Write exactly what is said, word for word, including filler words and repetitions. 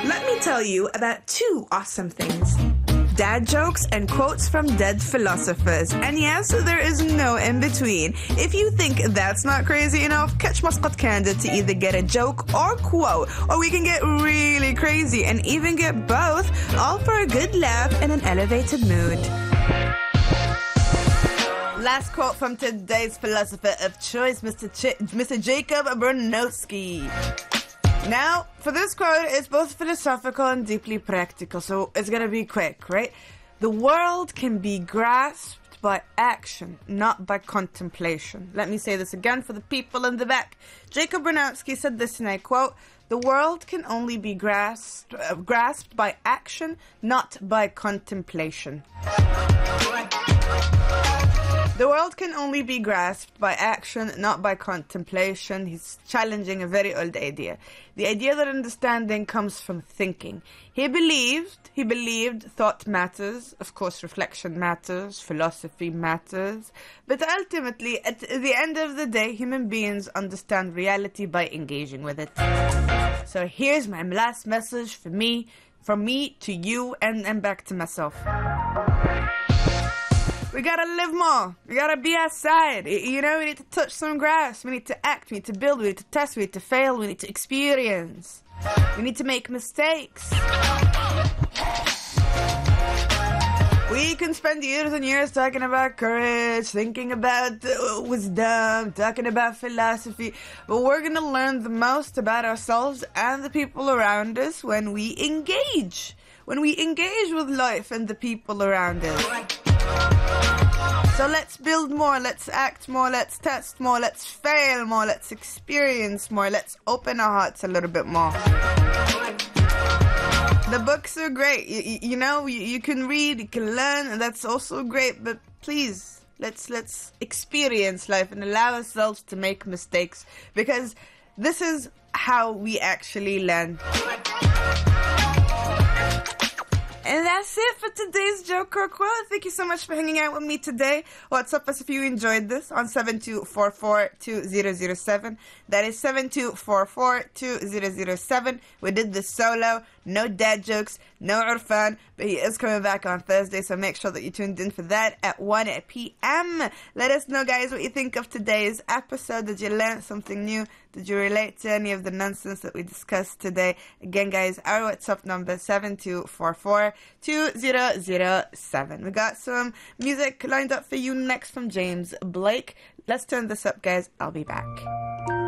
Let me tell you about two awesome things. Dad jokes and quotes from dead philosophers. And yes, there is no in-between. If you think that's not crazy enough, catch Muscat Candid to either get a joke or quote, or we can get really crazy and even get both, all for a good laugh and an elevated mood. Last quote from today's philosopher of choice, Mister Ch- Mister Jacob Bronowski. Now, for this quote, it's both philosophical and deeply practical, so it's gonna be quick, right? The world can be grasped by action, not by contemplation. Let me say this again for the people in the back. Jacob Bronowski said this, and I quote, "The world can only be grasped, uh, grasped by action, not by contemplation." The world can only be grasped by action, not by contemplation. He's challenging a very old idea. The idea that understanding comes from thinking. He believed, he believed thought matters. Of course, reflection matters, philosophy matters. But ultimately, at the end of the day, human beings understand reality by engaging with it. So here's my last message for me, from me to you, and, and back to myself. We gotta live more. We gotta be outside. You know, we need to touch some grass. We need to act. We need to build. We need to test. We need to fail. We need to experience. We need to make mistakes. We can spend years and years talking about courage, thinking about uh, wisdom, talking about philosophy, but we're gonna learn the most about ourselves and the people around us when we engage. When we engage with life and the people around us. So let's build more, let's act more, let's test more, let's fail more, let's experience more, let's open our hearts a little bit more. The books are great, you, you know, you, you can read, you can learn, and that's also great, but please, let's let's experience life and allow ourselves to make mistakes, because this is how we actually learn. And that's it for today's joke or quote. Thank you so much for hanging out with me today. WhatsApp us if you enjoyed this on seven two four four two zero zero seven. That is seven two four four two zero zero seven. We did this solo. No dad jokes, no Urfan, but he is coming back on Thursday, so make sure that you tuned in for that at one p.m. Let us know, guys, what you think of today's episode. Did you learn something new? Did you relate to any of the nonsense that we discussed today? Again, guys, our WhatsApp number seven two four four two zero zero seven. We got some music lined up for you next from James Blake. Let's turn this up, guys. I'll be back.